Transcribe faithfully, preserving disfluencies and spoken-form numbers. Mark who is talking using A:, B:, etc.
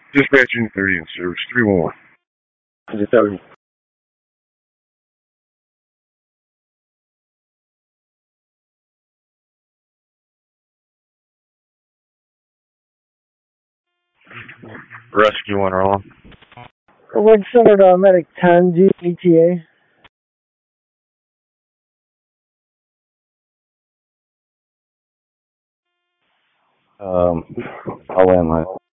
A: Dispatch Unit thirty in service. three one one. Just tell me. Rescue one, Roland.
B: Word Center to Medic ten, G E T A.
C: Um, I'll land my